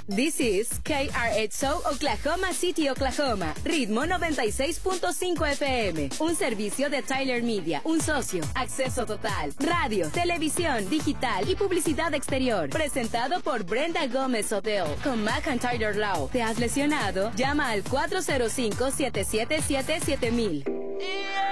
This is KRXO Oklahoma City, Oklahoma. Ritmo 96.5 FM. Un servicio de Tyler Media. Un socio. Acceso total. Radio, televisión, digital y publicidad exterior. Presentado por Brenda Gómez Hotel. Con McIntyre Law. ¿Te has lesionado? Llama al 405-777-7000.